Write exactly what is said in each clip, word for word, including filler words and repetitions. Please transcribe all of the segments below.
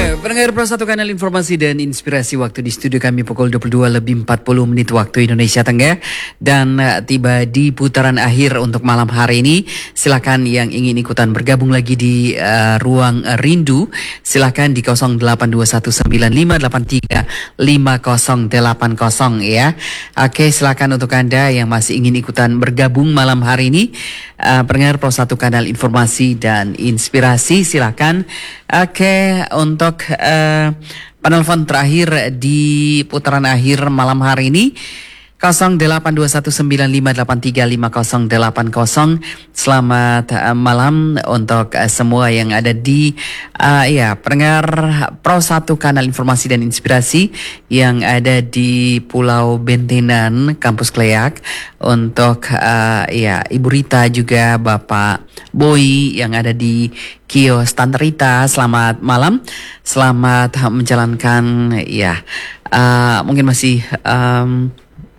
Pendengar Pro satu Kanal Informasi dan Inspirasi, waktu di studio kami pukul dua puluh dua lebih empat puluh menit waktu Indonesia Tengah. Dan uh, tiba di putaran akhir untuk malam hari ini. Silakan yang ingin ikutan bergabung lagi di uh, Ruang uh, Rindu, silakan di nol delapan dua satu sembilan lima delapan tiga lima nol delapan nol ya. Oke, silakan untuk Anda yang masih ingin ikutan bergabung malam hari ini. Uh, pendengar Pro satu Kanal Informasi dan Inspirasi, silakan. Oke, untuk uh, penelpon terakhir di putaran akhir malam hari ini nol delapan dua satu sembilan lima delapan tiga lima nol delapan nol. Selamat uh, malam untuk uh, semua yang ada di uh, ya pendengar Pro satu Kanal Informasi dan Inspirasi yang ada di Pulau Bentenan, Kampus Kleak. Untuk uh, ya Ibu Rita, juga Bapak Boy yang ada di Kios Tante Rita, selamat malam. Selamat menjalankan ya uh, mungkin masih um,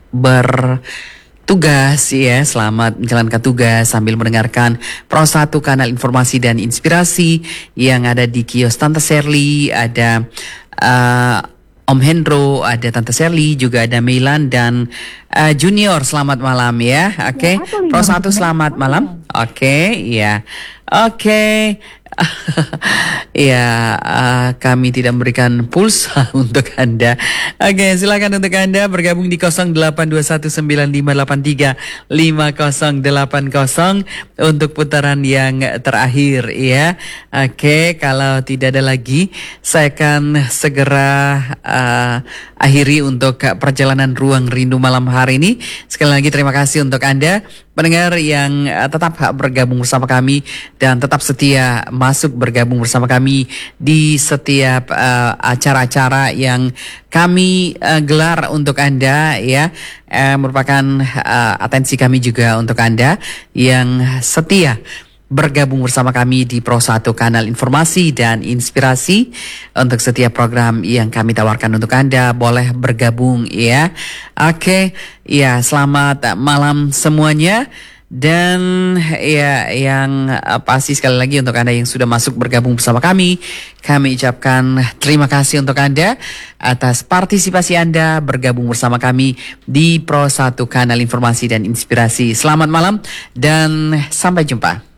bertugas ya, selamat menjalankan tugas sambil mendengarkan Pro satu Kanal Informasi dan Inspirasi yang ada di Kios Tante Sherly, ada uh, Om Hendro, ada Tante Sherly, juga ada Milan dan uh, Junior. Selamat malam ya. Oke, okay. Pro satu selamat malam. Oke, okay, ya. Oke. Okay. Ya, uh, kami tidak memberikan pulsa untuk Anda. Oke, okay, silakan untuk Anda bergabung di nol delapan dua satu sembilan lima delapan tiga lima nol delapan nol untuk putaran yang terakhir ya. Oke, okay, kalau tidak ada lagi, saya akan segera uh, akhiri untuk perjalanan Ruang Rindu malam hari ini. Sekali lagi terima kasih untuk Anda pendengar yang uh, tetap bergabung bersama kami dan tetap setia masuk bergabung bersama kami di setiap uh, acara-acara yang kami uh, gelar untuk Anda ya. Uh, merupakan uh, atensi kami juga untuk Anda yang setia bergabung bersama kami di Pro satu Kanal Informasi dan Inspirasi. Untuk setiap program yang kami tawarkan untuk Anda, boleh bergabung ya. Oke, ya selamat malam semuanya. Dan ya yang pasti sekali lagi untuk Anda yang sudah masuk bergabung bersama kami, kami ucapkan terima kasih untuk Anda atas partisipasi Anda bergabung bersama kami di Pro satu Kanal Informasi dan Inspirasi. Selamat malam dan sampai jumpa.